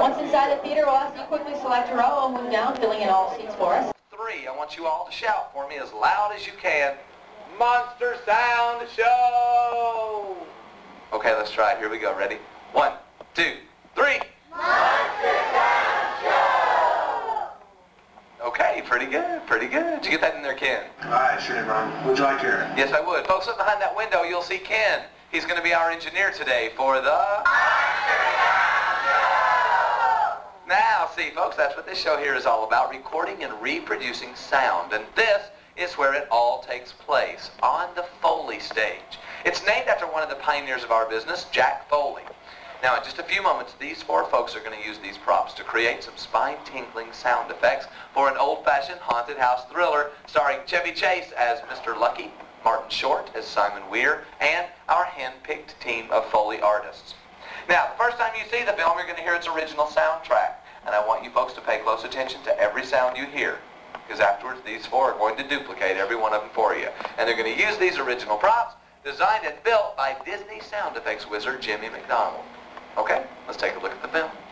Once inside the theater, we'll ask you quickly select a row and move down, filling in all seats for us. 3, I want you all to shout for me as loud as you can. Monster Sound Show! Okay, let's try it. Here we go. Ready? 1, 2, 3. Monster Sound Show! Okay, pretty good, pretty good. Did you get that in there, Ken? I sure did, Ron. Would you like to hear it? Yes, I would. Folks, look behind that window. You'll see Ken. He's going to be our engineer today for the... Monster Sound Show! Now, see, folks, that's what this show here is all about, recording and reproducing sound. And this is where it all takes place, on the Foley stage. It's named after one of the pioneers of our business, Jack Foley. Now, in just a few moments, these 4 folks are going to use these props to create some spine-tingling sound effects for an old-fashioned haunted house thriller starring Chevy Chase as Mr. Lucky, Martin Short as Simon Weir, and our hand-picked team of Foley artists. Now, the first time you see the film, you're going to hear its original soundtrack. And I want you folks to pay close attention to every sound you hear, because afterwards these 4 are going to duplicate every one of them for you. And they're going to use these original props designed and built by Disney sound effects wizard Jimmy McDonald. Okay, let's take a look at the film.